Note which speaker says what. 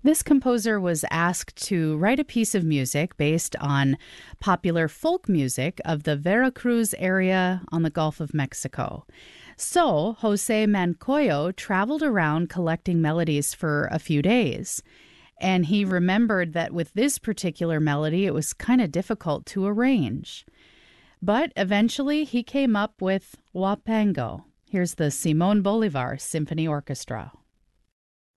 Speaker 1: This composer was asked to write a piece of music based on popular folk music of the Veracruz area on the Gulf of Mexico. So, Jose Mancoyo traveled around collecting melodies for a few days. And he remembered that with this particular melody, it was kind of difficult to arrange. But eventually, he came up with Huapango. Here's the Simón Bolívar Symphony Orchestra.